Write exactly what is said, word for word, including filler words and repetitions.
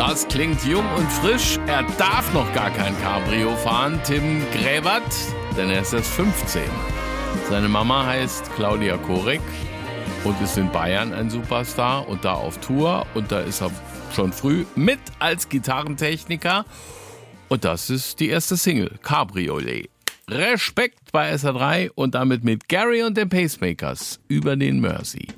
Bass klingt jung und frisch. Er darf noch gar kein Cabrio fahren, Tim Gräbert, denn er ist erst fünfzehn. Seine Mama heißt Claudia Korek und ist in Bayern ein Superstar und da auf Tour. Und da ist er schon früh mit als Gitarrentechniker. Und das ist die erste Single, Cabriolet. Respekt bei S R drei und damit mit Gary und den Pacemakers über den Mersey.